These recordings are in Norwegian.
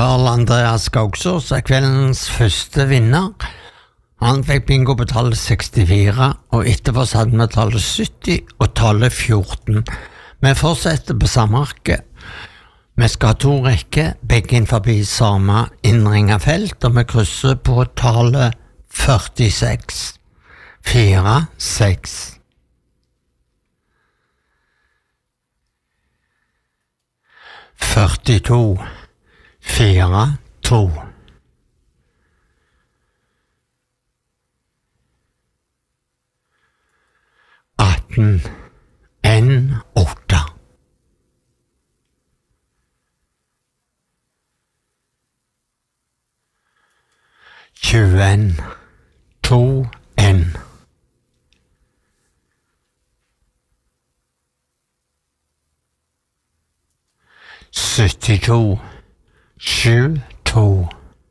Karl Andreas Skogsås er kveldens første vinner. Han fikk bingo på tallet 64, og etterpå så hadde vi tallet 70 og tallet 14. Vi fortsetter på samme arket. Vi skal ha 2 rekker, begge inn forbi samme innringet felt, og vi krysser på tallet 46. 4, 6. 42. 4, 2. 18. 1, 8. 21. 2, 1. 72. 7, 2.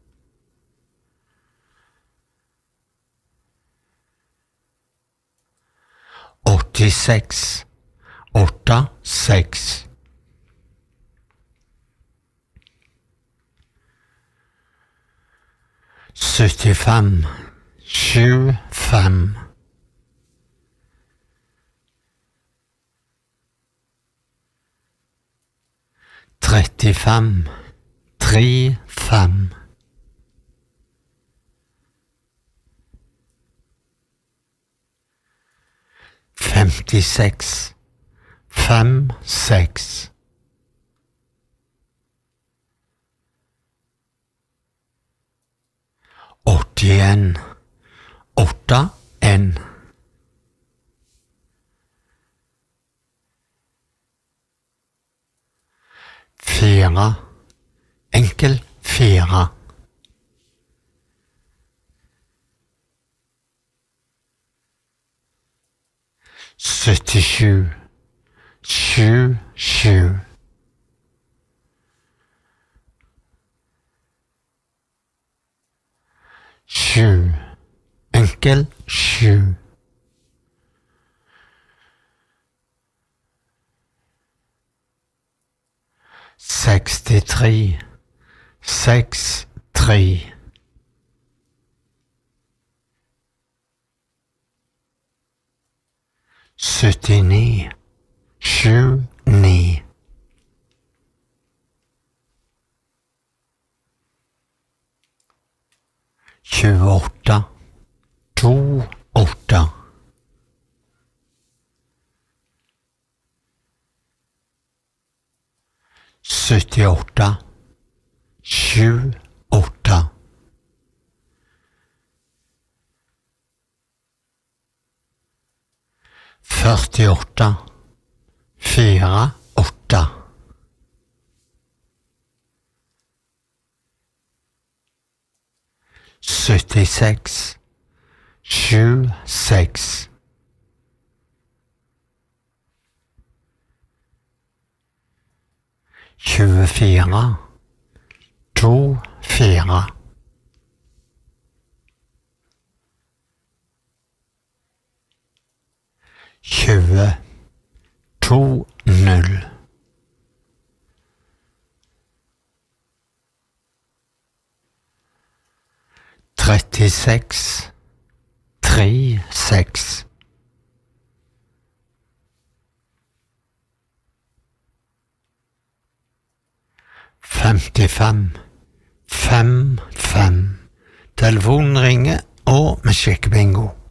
86. 8, 6. 75. 7, 5. 35. 3, 5. 56. 5, 6. 81. 8, 1. 4. Enkel 4. 77. 7, 7. 7. Enkel 7. 63. 6, 3. 79. 7, 9. 28. 2, 8. 78. 7, 8. 48. 4, 8. 76. 7, 6. 24. 2, 4. 20. 2, 0. 36. 3, 6. 55. 5, 5. Telefonen ringer, og vi sjekker bingo.